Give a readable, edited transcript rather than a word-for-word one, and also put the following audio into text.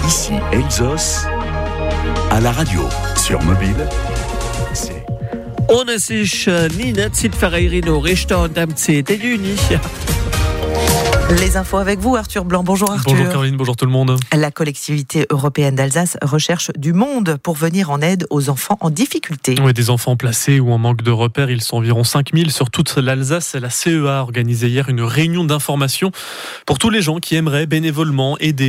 Ici Elsos, à la radio, sur mobile. Ohne sich nie net verreieren au Richter und am CD Juni. Les infos avec vous, Arthur Blanc. Bonjour Arthur. Bonjour Caroline, bonjour tout le monde. La collectivité européenne d'Alsace recherche du monde pour venir en aide aux enfants en difficulté. Oui, des enfants placés ou en manque de repères, ils sont environ 5000 sur toute l'Alsace. La CEA a organisé hier une réunion d'information pour tous les gens qui aimeraient bénévolement aider